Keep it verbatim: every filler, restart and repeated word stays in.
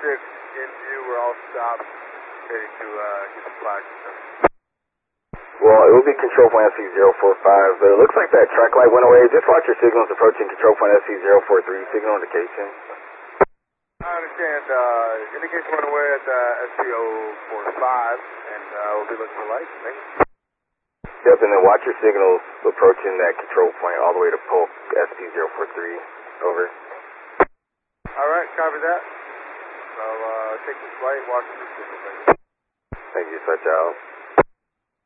six in view. We're all stopped, ready to uh, get the flag. Well, it will be control point S C zero four five, but it looks like that track light went away. Just watch your signals approaching control point S C zero four three, signal indication. I understand, uh, indication went away at the S C zero four five, and uh, we'll be looking for lights. Thank you. Yep, and then watch your signals approaching that control point all the way to Polk S P zero four three, over. Alright, copy that. I'll uh, take this light, watch the signal. Thank you, such out.